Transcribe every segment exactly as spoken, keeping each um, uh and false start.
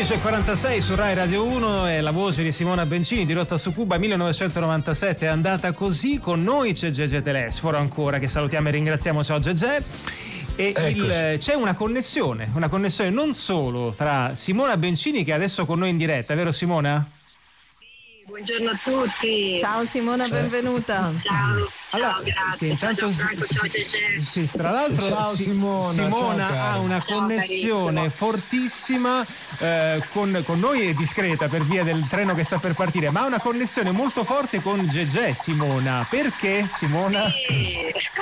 undici e quarantasei su Rai Radio uno è la voce di Simona Bencini, dirotta su Cuba millenovecentonovantasette. È andata così. Con noi c'è Gegè Telesforo ancora, che salutiamo e ringraziamo. Ciao Gegè. E il, c'è una connessione, una connessione non solo tra Simona Bencini, che è adesso con noi in diretta, vero Simona? Buongiorno a tutti. Ciao Simona, benvenuta. Ciao, allora, ciao, grazie. Intanto, ciao Franco, ciao Gegè. Sì, tra l'altro ciao, si, Simona, Simona ciao, ha una ciao, connessione carissimo. fortissima eh, con, con noi, è discreta per via del treno che sta per partire, ma ha una connessione molto forte con Gegè, Simona. Perché, Simona? Sì,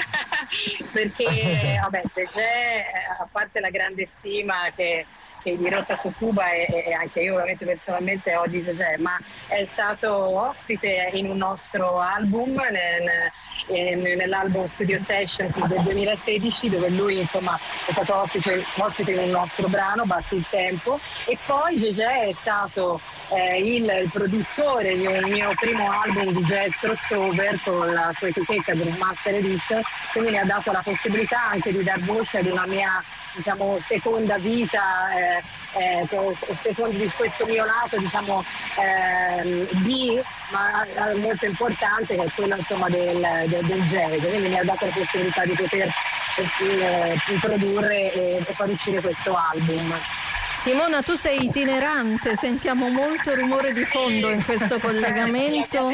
perché vabbè, Gegè, a parte la grande stima che che di Rotta su Cuba e, e anche io ovviamente personalmente ho di Gegè, ma è stato ospite in un nostro album, nel, in, nell'album Studio Sessions del duemilasedici, dove lui insomma è stato ospite, ospite in un nostro brano, Batti il tempo, e poi Gegè è stato eh, il, il produttore di un mio primo album di jazz crossover con la sua etichetta Groove Master Edition, quindi mi ha dato la possibilità anche di dar voce ad una mia, diciamo, seconda vita, eh, eh, secondo di questo mio lato, diciamo, eh, B, ma molto importante, che è quello insomma del, del, del jazz. Quindi mi ha dato la possibilità di poter eh, produrre e far uscire questo album. Simona, tu sei itinerante, sentiamo molto rumore di fondo in questo collegamento.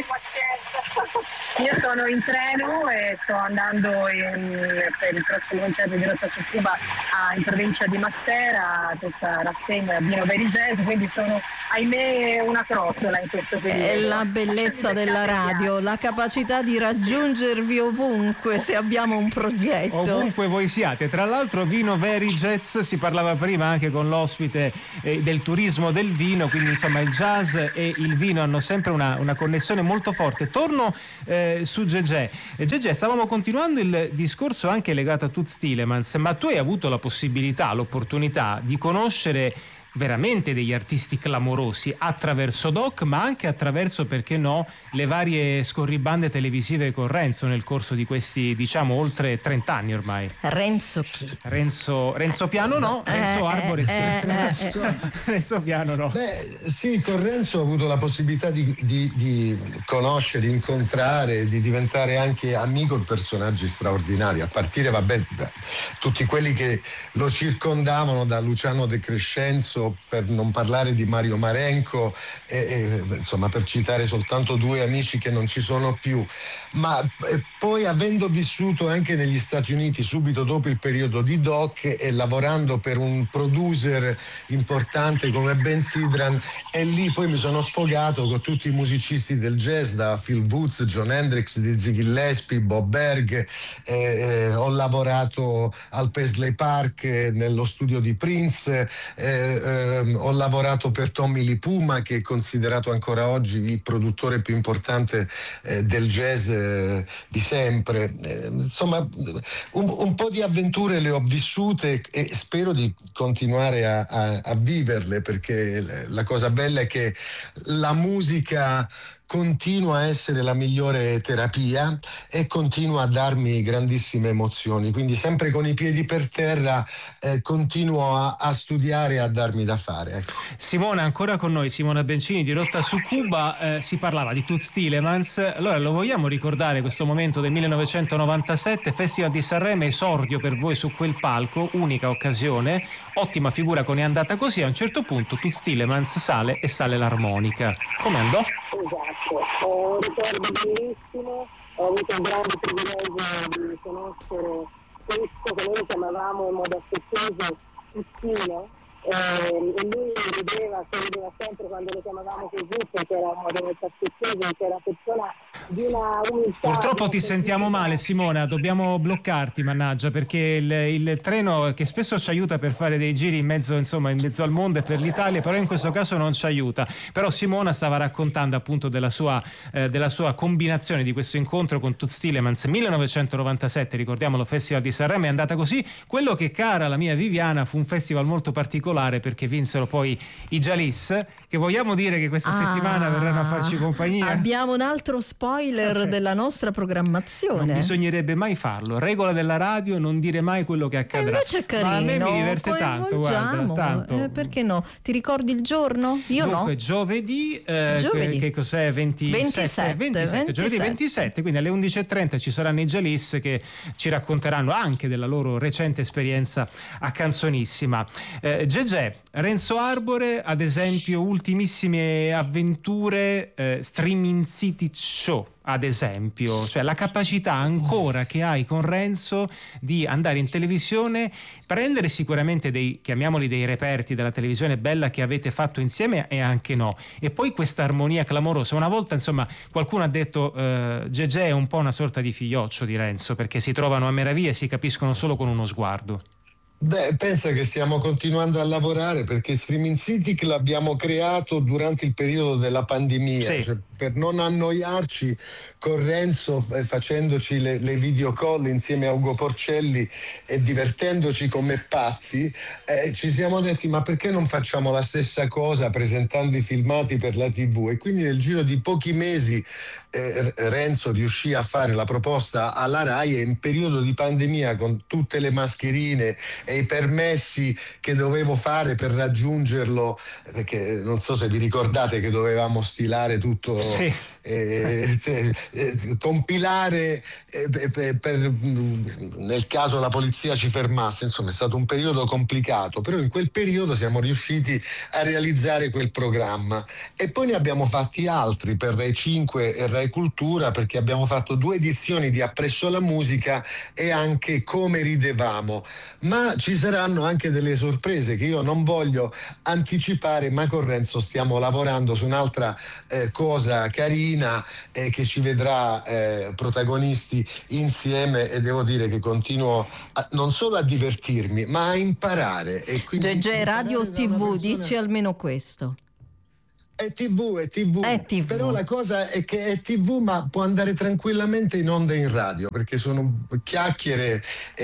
Io sono in treno e sto andando in, per il prossimo concerto di Rotta su Cuba a, in provincia di Matera, a questa rassegna Vino Veri Jazz, quindi sono, ahimè, una crottola in questo periodo. È la bellezza della radio, la capacità di raggiungervi ovunque se abbiamo un progetto. Ovunque voi siate. Tra l'altro Vino Veri Jazz, si parlava prima anche con l'ospite eh, del turismo del vino, quindi insomma il jazz e il vino hanno sempre una, una connessione molto forte. Torno eh, su Gegè. Gegè, stavamo continuando il discorso anche legato a Toots Thielemans, ma tu hai avuto la possibilità, l'opportunità di conoscere veramente degli artisti clamorosi attraverso Doc, ma anche attraverso, perché no, le varie scorribande televisive con Renzo nel corso di questi, diciamo, oltre trenta anni ormai. Renzo chi? Renzo, Renzo Piano no, Renzo eh, Arbore sì. eh, eh, eh. Renzo Piano no. Beh, sì, con Renzo ho avuto la possibilità di, di, di conoscere, di incontrare, di diventare anche amico di personaggi straordinari, a partire, vabbè, da tutti quelli che lo circondavano, da Luciano De Crescenzo, per non parlare di Mario Marenco, e, e, insomma, per citare soltanto due amici che non ci sono più. Ma e poi, avendo vissuto anche negli Stati Uniti subito dopo il periodo di Doc e lavorando per un producer importante come Ben Sidran, e lì poi mi sono sfogato con tutti i musicisti del jazz, da Phil Woods, John Hendricks, Dizzy Gillespie, Bob Berg, eh, eh, ho lavorato al Paisley Park, eh, nello studio di Prince, eh, eh, ho lavorato per Tommy Lee Puma, che è considerato ancora oggi il produttore più importante eh, del jazz eh, di sempre. Eh, insomma, un, un po' di avventure le ho vissute e spero di continuare a, a, a viverle, perché la cosa bella è che la musica continua a essere la migliore terapia e continua a darmi grandissime emozioni, quindi sempre con i piedi per terra eh, continuo a, a studiare e a darmi da fare, ecco. Simona, ancora con noi, Simona Bencini di Rotta su Cuba. Eh, si parlava di Toots Thielemans, allora lo vogliamo ricordare questo momento del millenovecentonovantasette, Festival di Sanremo, esordio per voi su quel palco, unica occasione, ottima figura con È andata così. A un certo punto Toots Thielemans sale e sale l'armonica. Come andò? Esatto, ho un ricordo bellissimo, ho avuto il grande privilegio di conoscere questo che noi chiamavamo in modo affettuoso Tuzzino, eh, e lui rideva, sorrideva sempre quando lo chiamavamo così, perché era un modo molto affettuoso, perché era una persona di una umiltà. Purtroppo ti sentiamo male, Simona, dobbiamo bloccarti, mannaggia, perché il, il treno, che spesso ci aiuta per fare dei giri in mezzo, insomma, in mezzo al mondo e per l'Italia, però in questo caso non ci aiuta. Però Simona stava raccontando appunto della sua, eh, della sua combinazione, di questo incontro con Toots Thielemans millenovecentonovantasette, ricordiamolo, Festival di Sanremo. È andata così. Quello che, cara la mia Viviana, fu un festival molto particolare, particolare perché vinsero poi i Jalis, che vogliamo dire che questa ah, settimana verranno a farci compagnia. Abbiamo un altro spoiler okay. della nostra programmazione. Non bisognerebbe mai farlo, regola della radio, non dire mai quello che accadrà. E invece è carino, ma a me mi diverte tanto, guarda, tanto. Eh, perché no? Ti ricordi il giorno? Io Dunque, no. giovedì, eh, giovedì. Che, che cos'è? ventisette, ventisette, ventisette, ventisette. Giovedì ventisette, quindi alle undici e trenta ci saranno i Jalis che ci racconteranno anche della loro recente esperienza a Canzonissima. Eh, Gegè, Renzo Arbore, ad esempio, ultimissime avventure, eh, Streaming City Show, ad esempio, cioè la capacità ancora che hai con Renzo di andare in televisione, prendere sicuramente dei, chiamiamoli dei reperti della televisione bella che avete fatto insieme e anche no, e poi questa armonia clamorosa. Una volta, insomma, qualcuno ha detto eh, Gegè è un po' una sorta di figlioccio di Renzo, perché si trovano a meraviglia e si capiscono solo con uno sguardo. Beh, pensa che stiamo continuando a lavorare perché Streaming City l'abbiamo creato durante il periodo della pandemia, sì. cioè, per non annoiarci con Renzo eh, facendoci le, le video call insieme a Ugo Porcelli e divertendoci come pazzi, eh, ci siamo detti ma perché non facciamo la stessa cosa presentando i filmati per la tivù, e quindi nel giro di pochi mesi eh, Renzo riuscì a fare la proposta alla Rai, e in periodo di pandemia con tutte le mascherine e i permessi che dovevo fare per raggiungerlo, perché non so se vi ricordate che dovevamo stilare tutto, sì. eh, eh, eh, compilare eh, per, per, nel caso la polizia ci fermasse, insomma è stato un periodo complicato, però in quel periodo siamo riusciti a realizzare quel programma, e poi ne abbiamo fatti altri per Rai cinque e Rai Cultura, perché abbiamo fatto due edizioni di Appresso la musica e anche Come ridevamo, ma ci saranno anche delle sorprese che io non voglio anticipare, ma con Renzo stiamo lavorando su un'altra eh, cosa carina eh, che ci vedrà eh, protagonisti insieme, e devo dire che continuo a, non solo a divertirmi ma a imparare. E quindi Gegè, radio o tivù, persona... dici almeno questo. È tivù, è tivù, è tivù, però la cosa è che è tivù ma può andare tranquillamente in onda in radio, perché sono chiacchiere e,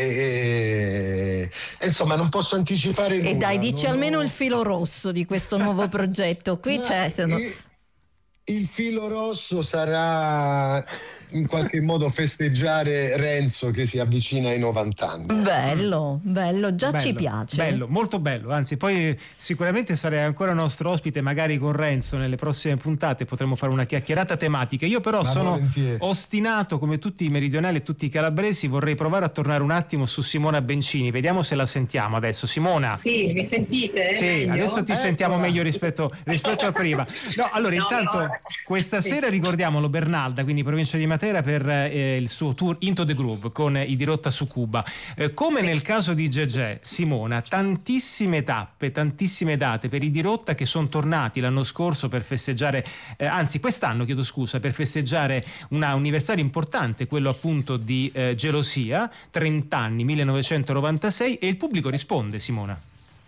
e, e insomma non posso anticipare nulla. E dai, dici non almeno ho... il filo rosso di questo nuovo progetto. Qui c'è... Il, il filo rosso sarà in qualche modo festeggiare Renzo che si avvicina ai novanta anni. Bello, bello, già bello, ci piace. Bello, molto bello, anzi poi sicuramente sarei ancora nostro ospite magari con Renzo nelle prossime puntate, potremo fare una chiacchierata tematica. Io però Ma sono volentieri. ostinato come tutti i meridionali e tutti i calabresi, vorrei provare a tornare un attimo su Simona Bencini, vediamo se la sentiamo adesso. Simona? Sì, mi sentite? Sì, meglio? adesso ti Eccola. sentiamo meglio rispetto, rispetto a prima. No, allora no, intanto no. questa sì. sera ricordiamolo Bernalda, quindi provincia di Matera, per eh, il suo tour Into the Groove con i Dirotta su Cuba. Eh, come sì. nel caso di Gegè, Simona, tantissime tappe, tantissime date per i Dirotta che sono tornati l'anno scorso per festeggiare, eh, anzi quest'anno chiedo scusa, per festeggiare un anniversario importante, quello appunto di eh, Gelosia, trenta anni, millenovecentonovantasei, e il pubblico risponde, Simona.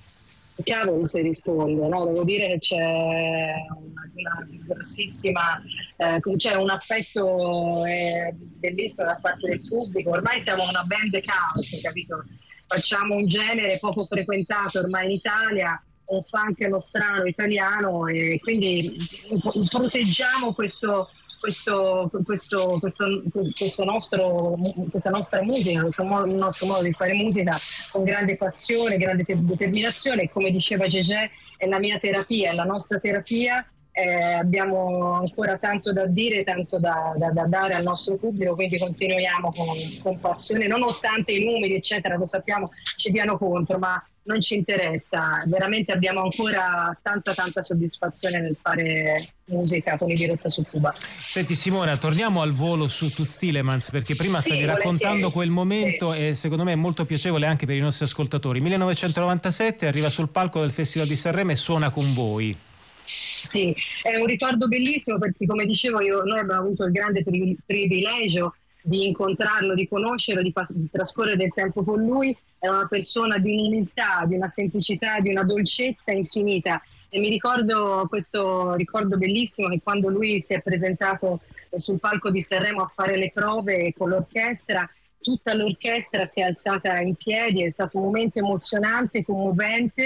Chiaro se risponde, no? Devo dire che c'è una, una grossissima, eh, c'è un affetto eh, bellissimo da parte del pubblico. Ormai siamo una band cult, capito? Facciamo un genere poco frequentato ormai in Italia, un funk nostrano italiano, e quindi proteggiamo questo Questo, questo, questo, questo nostro, questa nostra musica, questo mo- il nostro modo di fare musica con grande passione, grande te- determinazione, e come diceva Gegè è la mia terapia, è la nostra terapia. Eh, abbiamo ancora tanto da dire, tanto da, da, da dare al nostro pubblico, quindi continuiamo con, con passione, nonostante i numeri eccetera, lo sappiamo, ci diano contro, ma non ci interessa, veramente abbiamo ancora tanta tanta soddisfazione nel fare musica con i Dirotta su Cuba. Senti Simona, torniamo al volo su Toots Thielemans, perché prima sì, stavi raccontando quel momento sì. e secondo me è molto piacevole anche per i nostri ascoltatori. millenovecentonovantasette arriva sul palco del Festival di Sanremo e suona con voi. Sì, è un ricordo bellissimo perché, come dicevo, io, noi abbiamo avuto il grande pri- privilegio di incontrarlo, di conoscerlo, di, pass- di trascorrere del tempo con lui. È una persona di un'umiltà, di una semplicità, di una dolcezza infinita, e mi ricordo questo ricordo bellissimo che quando lui si è presentato sul palco di Sanremo a fare le prove con l'orchestra, tutta l'orchestra si è alzata in piedi, è stato un momento emozionante, commovente,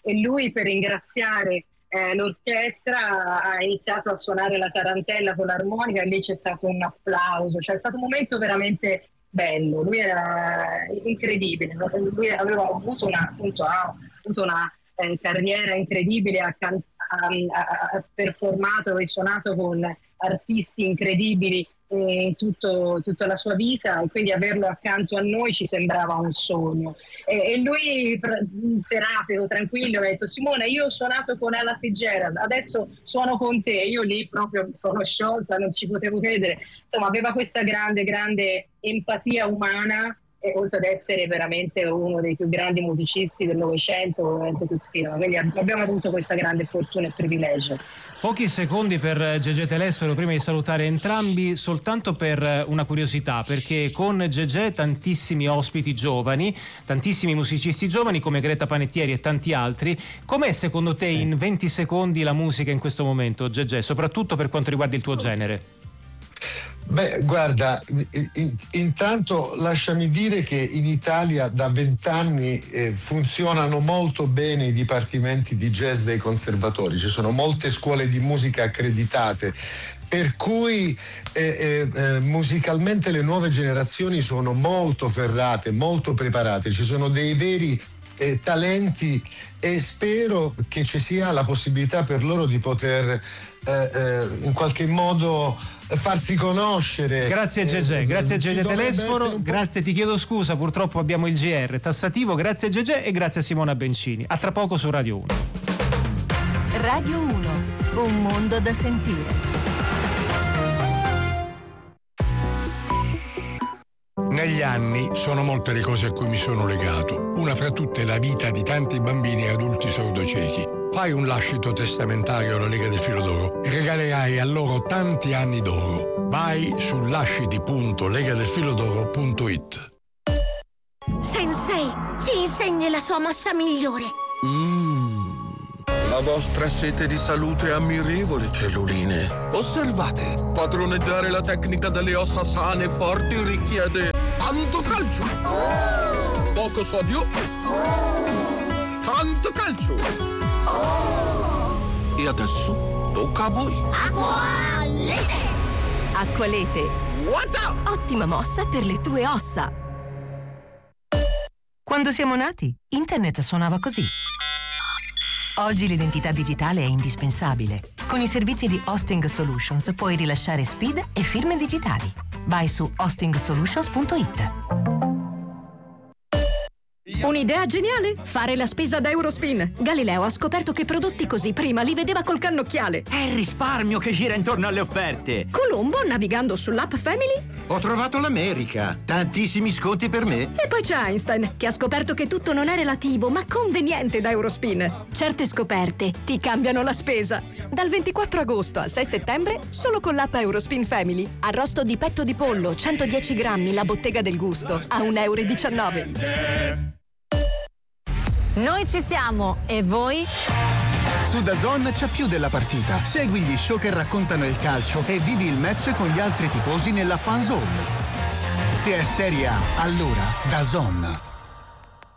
e lui, per ringraziare eh, l'orchestra, ha iniziato a suonare la tarantella con l'armonica e lì c'è stato un applauso, cioè è stato un momento veramente bello. Lui era incredibile, lui aveva avuto una, appunto, ha avuto una eh, carriera incredibile, ha, can- ha, ha performato e suonato con artisti incredibili in tutto, tutta la sua vita, e quindi averlo accanto a noi ci sembrava un sogno. E, e lui, serafico, tranquillo, ha detto: Simona, io ho suonato con Ella Fitzgerald, adesso suono con te. Io lì proprio mi sono sciolta, non ci potevo credere. Insomma, aveva questa grande, grande empatia umana, e oltre ad essere veramente uno dei più grandi musicisti del Novecento, quindi abbiamo avuto questa grande fortuna e privilegio. Pochi secondi per Gegè Telesforo prima di salutare entrambi, soltanto per una curiosità, perché con Gegè tantissimi ospiti giovani, tantissimi musicisti giovani come Greta Panettieri e tanti altri. Com'è secondo te, sì, in venti secondi la musica in questo momento, Gegè, soprattutto per quanto riguarda il tuo genere? Beh, guarda, in, intanto lasciami dire che in Italia da vent'anni eh, funzionano molto bene i dipartimenti di jazz dei conservatori, ci sono molte scuole di musica accreditate, per cui eh, eh, musicalmente le nuove generazioni sono molto ferrate, molto preparate, ci sono dei veri eh, talenti, e spero che ci sia la possibilità per loro di poter eh, eh, in qualche modo farsi conoscere. Grazie Gegè, eh, grazie Gegè Telesforo, grazie, ti chiedo scusa, purtroppo abbiamo il G R tassativo, grazie Gegè e grazie a Simona Bencini. A tra poco su Radio uno. Radio uno, un mondo da sentire. Negli anni sono molte le cose a cui mi sono legato, una fra tutte la vita di tanti bambini e adulti sordociechi. Fai un lascito testamentario alla Lega del Filo d'Oro e regalerai a loro tanti anni d'oro. Vai su lasciti punto legadelfilodoro punto it. Sensei, ci insegni la sua mossa migliore. Mmm, la vostra sete di salute è ammirevole, celluline. Osservate, padroneggiare la tecnica delle ossa sane e forti richiede tanto calcio, oh! Poco sodio, oh! Tanto calcio, oh! E adesso tocca a voi. Acqualete! Acqualete, What? ottima mossa per le tue ossa. Quando siamo nati, internet suonava così. Oggi l'identità digitale è indispensabile. Con i servizi di Hosting Solutions puoi rilasciare S P I D e firme digitali. Vai su hosting solutions punto it. Un'idea geniale? Fare la spesa da Eurospin. Galileo ha scoperto che prodotti così prima li vedeva col cannocchiale. È il risparmio che gira intorno alle offerte. Colombo, navigando sull'app Family, ho trovato l'America. Tantissimi sconti per me. E poi c'è Einstein, che ha scoperto che tutto non è relativo, ma conveniente da Eurospin. Certe scoperte ti cambiano la spesa. Dal ventiquattro agosto al sei settembre, solo con l'app Eurospin Family. Arrosto di petto di pollo, centodieci grammi, la bottega del gusto, a un euro e diciannove. Noi ci siamo, e voi? Su DAZN c'è più della partita. Segui gli show che raccontano il calcio e vivi il match con gli altri tifosi nella fan zone. Se è Serie A, allora DAZN.